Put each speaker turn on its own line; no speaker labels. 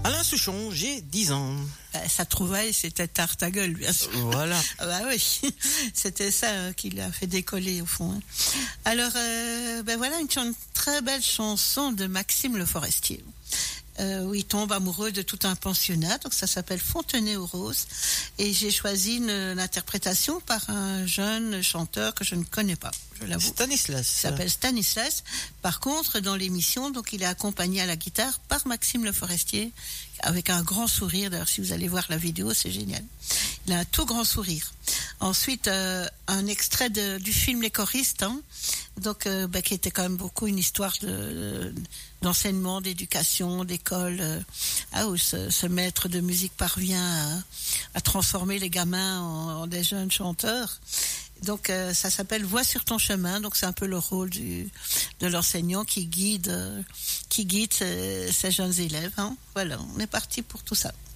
Alain Souchon, j'ai 10 ans.
Sa trouvaille, c'était tarte à gueule, bien sûr.
Voilà.
Bah oui, c'était ça qui l'a fait décoller, au fond. Alors, voilà une très belle chanson de Maxime Le Forestier. Où il tombe amoureux de tout un pensionnat, donc ça s'appelle Fontenay aux Roses, et j'ai choisi une interprétation par un jeune chanteur que je ne connais pas, je l'avoue.
Stanislas.
Il s'appelle Stanislas. Par contre, dans l'émission, donc il est accompagné à la guitare par Maxime Le Forestier, avec un grand sourire. D'ailleurs, si vous allez voir la vidéo, c'est génial. Il a un tout grand sourire. Ensuite, un extrait du film Les Choristes, donc qui était quand même beaucoup une histoire d'enseignement, d'éducation, d'école, où ce maître de musique parvient à transformer les gamins en des jeunes chanteurs. Donc ça s'appelle Voix sur ton chemin, donc c'est un peu le rôle de l'enseignant qui guide ces jeunes élèves. Voilà, on est parti pour tout ça.